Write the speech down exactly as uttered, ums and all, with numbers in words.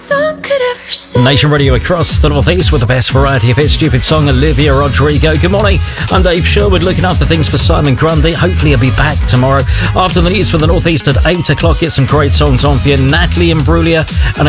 song could ever say. Nation Radio across the Northeast with the best variety of hit stupid song, Olivia Rodrigo. Good morning, I'm Dave Sherwood, looking after things for Simon Grundy. Hopefully he'll be back tomorrow. After the news for the Northeast at eight o'clock, get some great songs on for you. Natalie Imbruglia and